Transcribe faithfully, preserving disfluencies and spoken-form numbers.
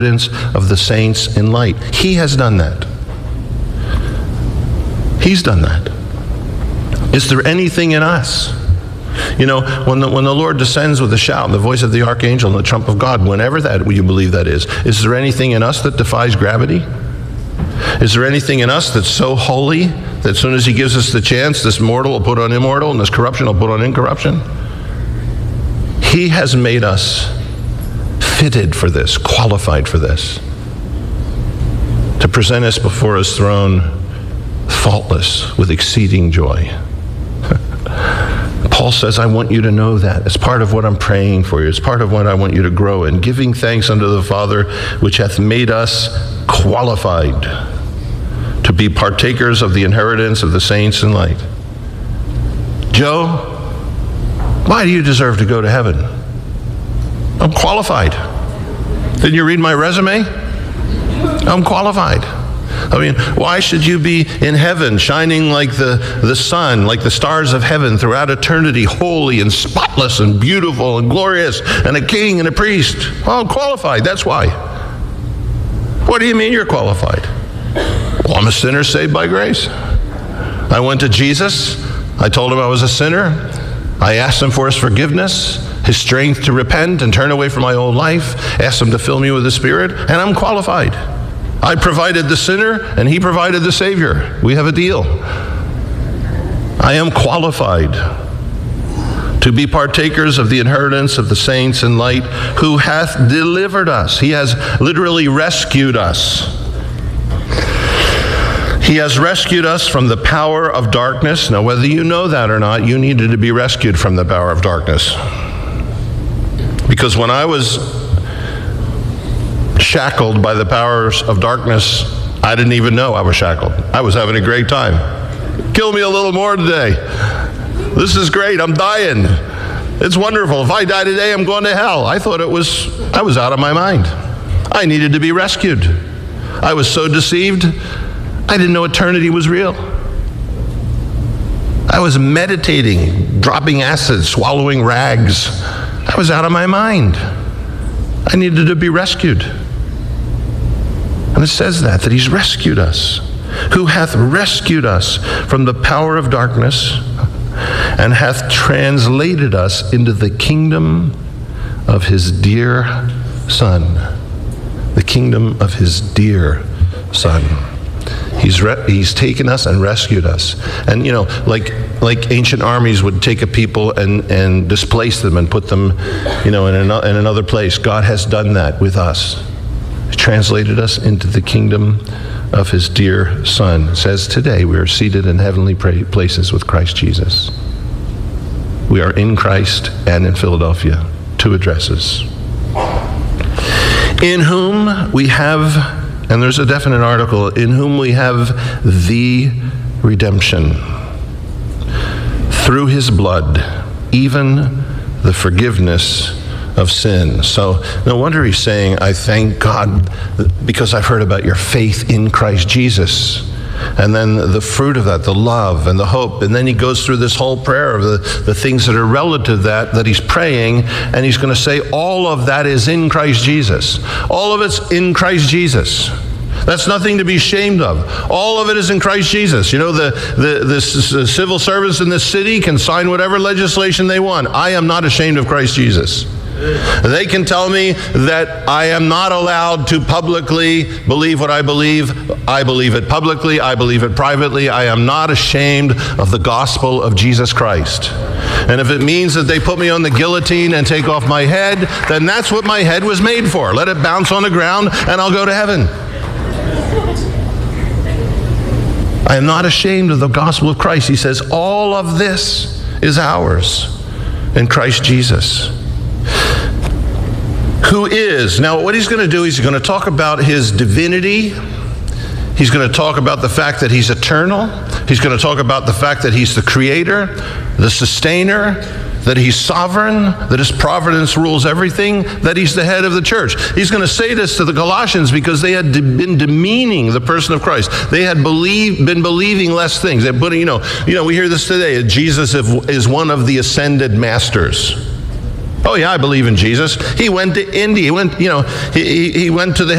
of the saints in light. He has done that. He's done that. Is there anything in us? You know, when the, when the Lord descends with a shout and the voice of the archangel and the trump of God, whenever that you believe that is, is there anything in us that defies gravity? Is there anything in us that's so holy that as soon as he gives us the chance, this mortal will put on immortal and this corruption will put on incorruption? He has made us fitted for this, qualified for this, to present us before his throne faultless with exceeding joy. Paul says, I want you to know that. It's part of what I'm praying for you. It's part of what I want you to grow in, giving thanks unto the Father, which hath made us qualified to be partakers of the inheritance of the saints in light. Joe, why do you deserve to go to heaven? I'm qualified. Didn't you read my resume? I'm qualified. I mean, why should you be in heaven, shining like the, the sun, like the stars of heaven throughout eternity, holy and spotless and beautiful and glorious, and a king and a priest? Well, I'm qualified, that's why. What do you mean you're qualified? Well, I'm a sinner saved by grace. I went to Jesus. I told him I was a sinner. I asked him for his forgiveness, his strength to repent and turn away from my old life, asked him to fill me with the Spirit, and I'm qualified. I provided the sinner, and he provided the Savior. We have a deal. I am qualified to be partakers of the inheritance of the saints in light, who hath delivered us. He has literally rescued us. He has rescued us from the power of darkness. Now, whether you know that or not, you needed to be rescued from the power of darkness. Because when I was shackled by the powers of darkness, I didn't even know I was shackled. I was having a great time. Kill me a little more today. This is great. I'm dying. It's wonderful. If I die today, I'm going to hell. I thought it was, I was out of my mind. I needed to be rescued. I was so deceived, I didn't know eternity was real. I was meditating, dropping acid, swallowing rags. I was out of my mind. I needed to be rescued. And it says that, that he's rescued us, who hath rescued us from the power of darkness and hath translated us into the kingdom of his dear Son. The kingdom of his dear Son. He's re- he's taken us and rescued us. And, you know, like like ancient armies would take a people and, and displace them and put them, you know, in, an, in another place. God has done that with us. He translated us into the kingdom of his dear Son. It says today we are seated in heavenly pra- places with Christ Jesus. We are in Christ and in Philadelphia. Two addresses. In whom we have, and there's a definite article, in whom we have the redemption through his blood, even the forgiveness of sin. So no wonder he's saying, I thank God because I've heard about your faith in Christ Jesus. And then the fruit of that, the love and the hope. And then he goes through this whole prayer of the, the things that are relative to that, that he's praying. And he's going to say all of that is in Christ Jesus. All of it's in Christ Jesus. That's nothing to be ashamed of. All of it is in Christ Jesus. You know, the, the, the, the civil servants in this city can sign whatever legislation they want. I am not ashamed of Christ Jesus. They can tell me that I am not allowed to publicly believe what I believe. I believe it publicly. I believe it privately. I am not ashamed of the gospel of Jesus Christ. And if it means that they put me on the guillotine and take off my head, then that's what my head was made for. Let it bounce on the ground and I'll go to heaven. I am not ashamed of the gospel of Christ. He says all of this is ours in Christ Jesus. Who is, now what he's going to do is he's going to talk about his divinity. He's going to talk about the fact that he's eternal. He's going to talk about the fact that he's the creator, the sustainer, that he's sovereign, that his providence rules everything, that he's the head of the church. He's going to say this to the Colossians because they had been demeaning the person of Christ. They had believe, been believing less things. They put, you know, you know, we hear this today. Jesus is one of the ascended masters. Oh yeah, I believe in Jesus. He went to India. He went, you know, he, he he went to the